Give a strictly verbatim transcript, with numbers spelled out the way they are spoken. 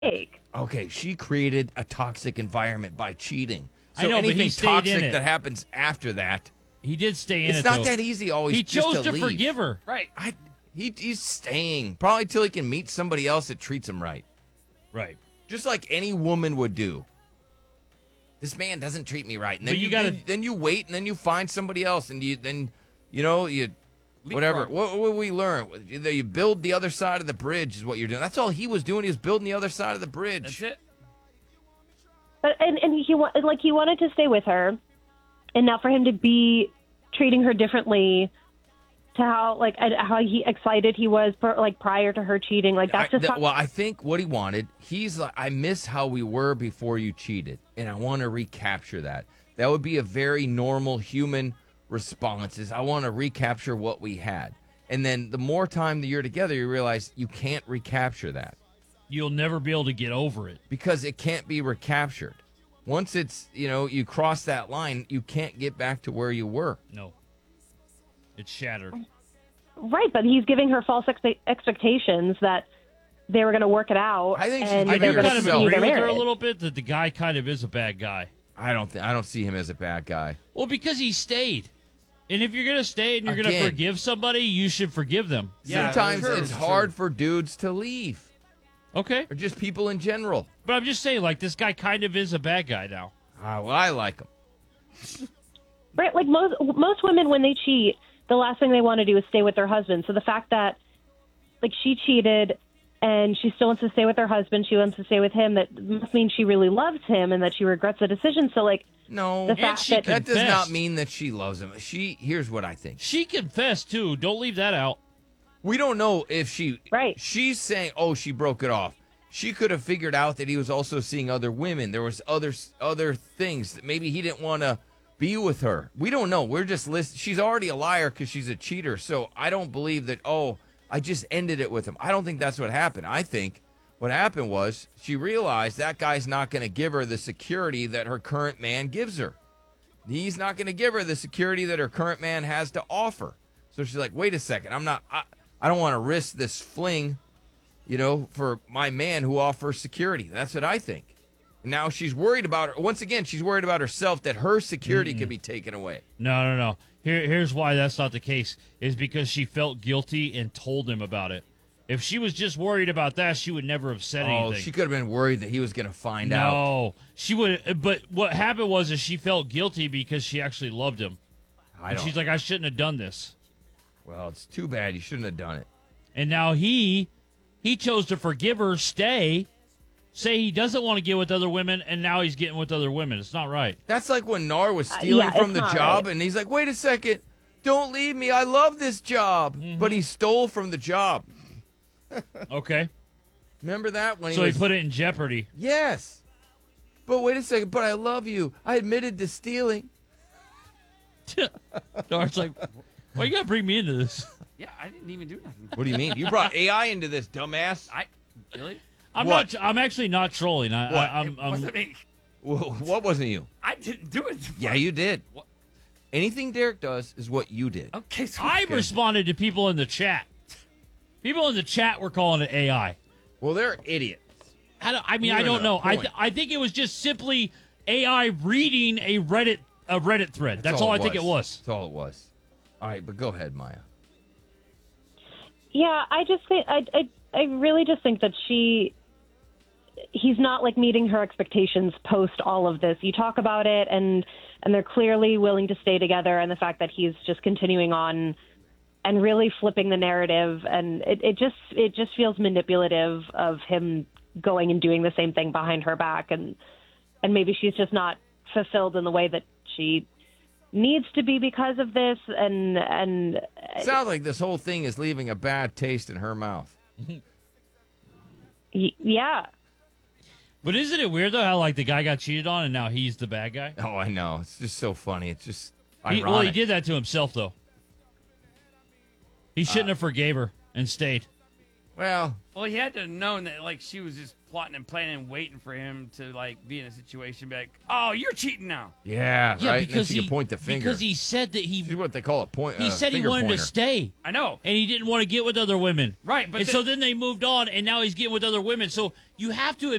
Okay, she created a toxic environment by cheating. So I know, but anything he stayed in toxic it. that happens after that, He did stay in it's it, not though. that easy always He just chose to to leave. forgive her. Right. I, he, he's staying, probably till he can meet somebody else that treats him right. Right. Just like any woman would do. This man doesn't treat me right. And then But you you, gotta- then, then you wait and then you find somebody else and you then, you know, you whatever. Leapfrog. What, what we learn? Either you build the other side of the bridge is what you're doing. That's all he was doing. He was building the other side of the bridge. That's it. But and and he wa- like he wanted to stay with her, and now for him to be treating her differently to how like and how he excited he was for, like prior to her cheating, like that's I- just th- how, well, I think what he wanted, he's like, I miss how we were before you cheated, and I want to recapture that. That would be a very normal human response. Is I want to recapture what we had, and then the more time that you're together, you realize you can't recapture that You'll never be able to get over it. because it can't be recaptured. Once it's you know you cross that line, you can't get back to where you were. No. It's shattered. right. But he's giving her false ex- expectations that they were going to work it out. I think she's and I giving they do were kind going of to herself- continue agree their with her a marriage. little bit that the guy kind of is a bad guy. I don't think I don't see him as a bad guy. Well, because he stayed. And if you're going to stay and you're going to Again. forgive somebody, you should forgive them. Yeah, Sometimes true, it's true. hard for dudes to leave, Okay. or just people in general. But I'm just saying, like, this guy kind of is a bad guy now. Ah, well, I like him. Right, like most most women when they cheat, the last thing they want to do is stay with their husband. So the fact that like she cheated and she still wants to stay with her husband, she wants to stay with him, that must mean she really loves him and that she regrets the decision. So like No, the fact she that that does not confessed. mean that she loves him. She here's what I think. She confessed, too. Don't leave that out. We don't know if she Right. She's saying, "Oh, she broke it off." She could have figured out that he was also seeing other women. There was other other things that maybe he didn't want to be with her. We don't know. We're just list. She's already a liar because she's a cheater. So I don't believe that. Oh, I just ended it with him. I don't think that's what happened. I think what happened was she realized that guy's not going to give her the security that her current man gives her. He's not going to give her the security that her current man has to offer. So she's like, wait a second. I'm not, I, I don't want to risk this fling, you know, for my man who offers security. That's what I think. Now she's worried about her. Once again, she's worried about herself that her security could be taken away. No, no, no. Here, here's why that's not the case. Is because she felt guilty and told him about it. If she was just worried about that, she would never have said Oh, anything. she could have been worried that he was going to find out. No, she would. But what happened was, is she felt guilty because she actually loved him. I And don't. she's like, I shouldn't have done this. Well, it's too bad. You shouldn't have done it. And now he, he chose to forgive her, stay, say he doesn't want to get with other women, and now he's getting with other women. It's not right. That's like when Nar was stealing yeah, from it's the not job, right. and he's like, wait a second. Don't leave me. I love this job. Mm-hmm. But he stole from the job. Okay. Remember that? when So he he was put it in jeopardy. Yes. But wait a second. But I love you. I admitted to stealing. Dart's like, why you got to bring me into this? Yeah, I didn't even do nothing. What do you mean? You brought A I into this, dumbass. I really? I'm What? not. I'm actually not trolling. I, What? I, I'm. It I'm wasn't me. Wh- What wasn't you? I didn't do it. Yeah, you did. What? Anything Derek does is what you did. Okay, so I responded to people in the chat. People in the chat were calling it A I. Well, they're idiots. I, don't, I mean, You're I don't in a know. I, point. th- I think it was just simply A I reading a Reddit a Reddit thread. That's, all, I think it was. That's all it was. All right, but go ahead, Maya. Yeah, I just think I, I I really just think that she he's not like meeting her expectations post all of this. You talk about it and and they're clearly willing to stay together, and the fact that he's just continuing on and really flipping the narrative, and it, it just it just feels manipulative of him going and doing the same thing behind her back, and and maybe she's just not fulfilled in the way that she needs to be because of this, and and Sounds like this whole thing is leaving a bad taste in her mouth. y- yeah. But isn't it weird though how like the guy got cheated on and now he's the bad guy? Oh, I know. It's just so funny. It's just He, ironic. well, he did that to himself though. He shouldn't have forgave her and stayed. Well, Well, he had to have known that like she was just plotting and planning and waiting for him to like be in a situation, be like, "Oh, you're cheating now." yeah, Yeah, right. And then because she he could point the finger. because he said that he She's what they call a point. he uh, said he finger wanted pointer. to stay. I know. And he didn't want to get with other women. Right, but and the- so then they moved on, and now he's getting with other women. So you have to